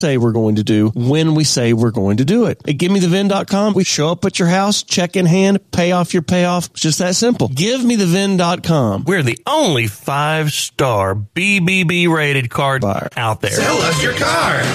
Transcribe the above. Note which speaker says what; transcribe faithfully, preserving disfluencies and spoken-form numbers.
Speaker 1: say we're going to do when we say we're going to do it. At give me the vin dot com, we show up at your house, check in hand, pay off your payoff. It's just that simple. give me the vin dot com.
Speaker 2: We're the only five-star B B B rated card buyer out there.
Speaker 3: Sell us your car.